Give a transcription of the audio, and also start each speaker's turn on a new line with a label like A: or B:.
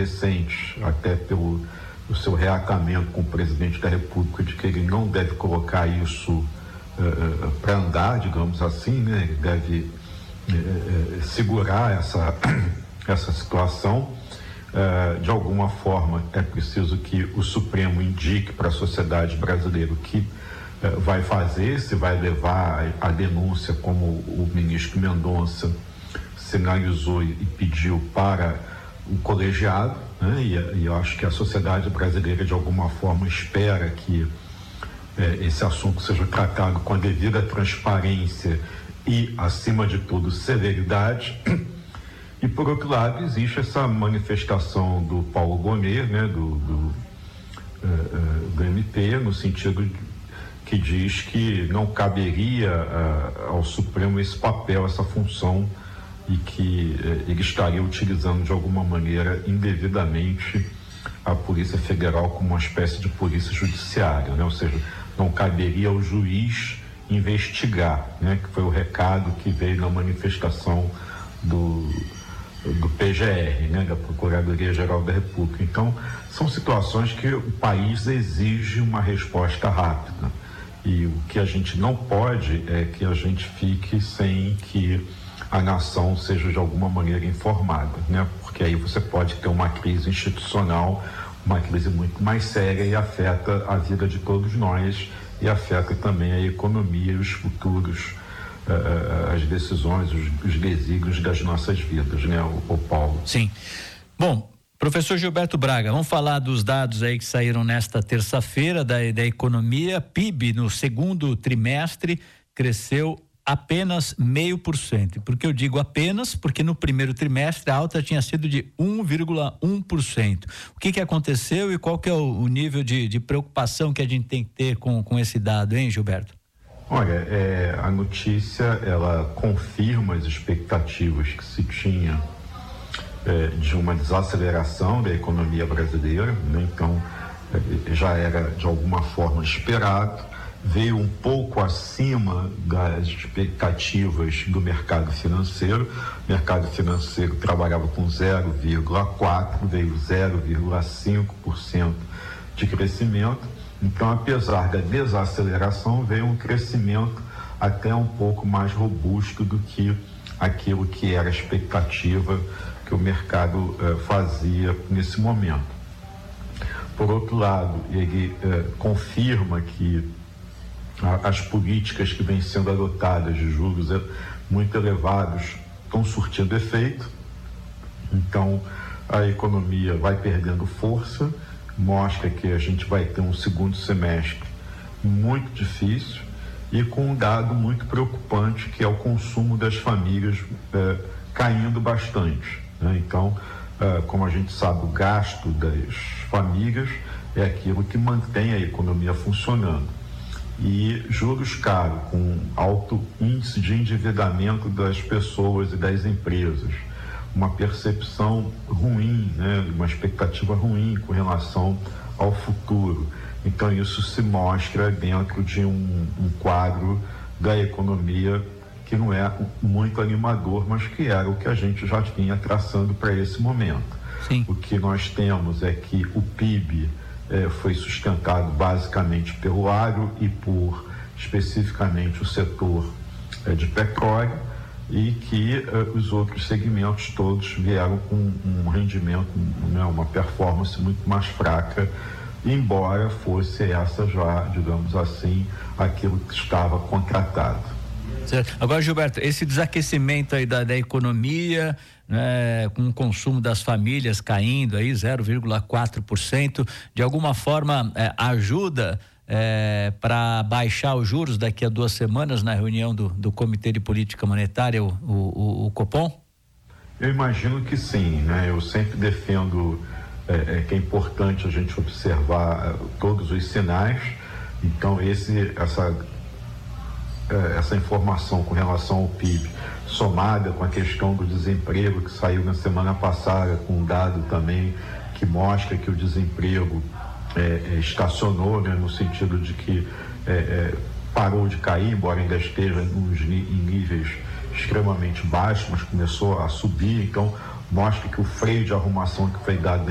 A: recentes, até pelo seu reatamento com o presidente da República, de que ele não deve colocar isso para andar, digamos assim, né? Ele deve segurar essa situação. De alguma forma, é preciso que o Supremo indique para a sociedade brasileira o que vai fazer, se vai levar a denúncia, como o ministro Mendonça sinalizou e pediu, para o colegiado, né? E eu acho que a sociedade brasileira, de alguma forma, espera que esse assunto seja tratado com a devida transparência e, acima de tudo, celeridade. E, por outro lado, existe essa manifestação do Paulo Gonet, né, do MP, no sentido que diz que não caberia ao Supremo esse papel, essa função, e que ele estaria utilizando de alguma maneira indevidamente a Polícia Federal como uma espécie de polícia judiciária, né? Ou seja, não caberia ao juiz investigar, né? Que foi o recado que veio na manifestação do PGR, né? Da Procuradoria-Geral da República. Então, são situações que o país exige uma resposta rápida, e o que a gente não pode é que a gente fique sem que a nação seja de alguma maneira informada, né? Porque aí você pode ter uma crise institucional, uma crise muito mais séria, e afeta a vida de todos nós, e afeta também a economia, os futuros, as decisões, os desígnios das nossas vidas, né, o Paulo?
B: Sim. Bom, professor Gilberto Braga, vamos falar dos dados aí que saíram nesta terça-feira da economia. PIB no segundo trimestre cresceu apenas 0,5%. Por que eu digo apenas? Porque no primeiro trimestre a alta tinha sido de 1,1%. O que aconteceu e qual que é o nível de preocupação que a gente tem que ter com esse dado, hein, Gilberto?
A: Olha, a notícia, ela confirma as expectativas que se tinha de uma desaceleração da economia brasileira, né? Então, já era de alguma forma esperado, veio um pouco acima das expectativas do mercado financeiro. O mercado financeiro trabalhava com 0,4%, veio 0,5% de crescimento. Então, apesar da desaceleração, veio um crescimento até um pouco mais robusto do que aquilo que era a expectativa que o mercado fazia nesse momento. Por outro lado, ele confirma que as políticas que vêm sendo adotadas de juros muito elevados estão surtindo efeito. Então, a economia vai perdendo força, mostra que a gente vai ter um segundo semestre muito difícil e com um dado muito preocupante, que é o consumo das famílias caindo bastante, né? Então, como a gente sabe, o gasto das famílias é aquilo que mantém a economia funcionando. E juros caros, com alto índice de endividamento das pessoas e das empresas, uma percepção ruim, né, uma expectativa ruim com relação ao futuro. Então, isso se mostra dentro de um quadro da economia que não é muito animador, mas que era o que a gente já vinha traçando para esse momento.
B: Sim.
A: O que nós temos é que o PIB foi sustentado basicamente pelo agro e por especificamente o setor de petróleo, e que os outros segmentos todos vieram com um rendimento, né, uma performance muito mais fraca, embora fosse essa já, digamos assim, aquilo que estava contratado.
B: Certo. Agora, Gilberto, esse desaquecimento aí da economia, né, com o consumo das famílias caindo aí 0,4%, de alguma forma ajuda para baixar os juros daqui a 2 semanas na reunião do Comitê de Política Monetária, o Copom?
A: Eu imagino que sim, né? Eu sempre defendo que é importante a gente observar todos os sinais. Então, essa informação com relação ao PIB, somada com a questão do desemprego que saiu na semana passada, com um dado também que mostra que o desemprego estacionou, né, no sentido de que parou de cair, embora ainda esteja em níveis extremamente baixos, mas começou a subir. Então, mostra que o freio de arrumação que foi dado